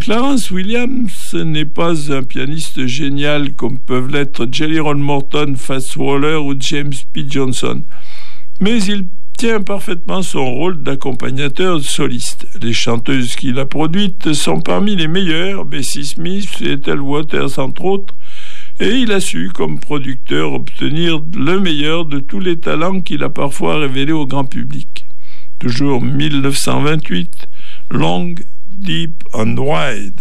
Clarence Williams n'est pas un pianiste génial comme peuvent l'être Jelly Roll Morton, Fats Waller ou James P. Johnson, mais il tient parfaitement son rôle d'accompagnateur soliste. Les chanteuses qu'il a produites sont parmi les meilleures, Bessie Smith et Ethel Waters entre autres, et il a su, comme producteur, obtenir le meilleur de tous les talents qu'il a parfois révélés au grand public. Toujours 1928, Long, Deep and Wide.